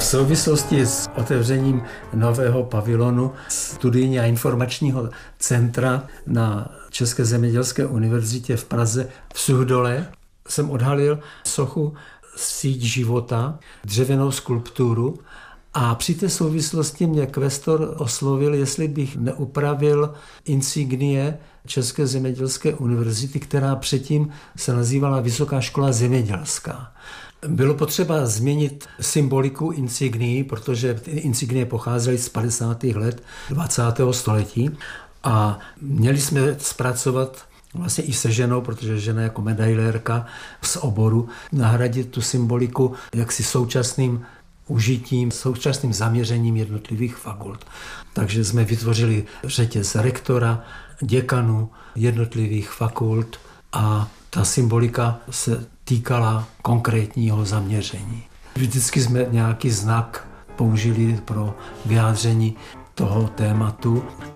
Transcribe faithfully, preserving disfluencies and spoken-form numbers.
souvislosti s otevřením nového pavilonu studijní a informačního centra na České zemědělské univerzitě v Praze v Suchdole jsem odhalil sochu Síť života, dřevěnou skulpturu, a při té souvislosti mě kvestor oslovil, jestli bych neupravil insignie České zemědělské univerzity, která předtím se nazývala Vysoká škola zemědělská. Bylo potřeba změnit symboliku insignií, protože ty insignie pocházely z padesátých let dvacátého století a měli jsme zpracovat vlastně i se ženou, protože žena jako medailérka z oboru, nahradit tu symboliku jaksi současným užitím, současným zaměřením jednotlivých fakult. Takže jsme vytvořili řetěz rektora, děkanů jednotlivých fakult a ta symbolika se týkala konkrétního zaměření. Vždycky jsme nějaký znak použili pro vyjádření toho tématu